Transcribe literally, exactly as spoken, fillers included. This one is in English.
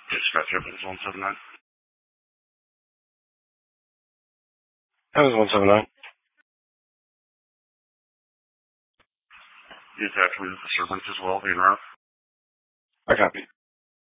Dispatch Evans one seven nine. Evans one seven nine. You attach me to the disturbance as well, being rough. I copy.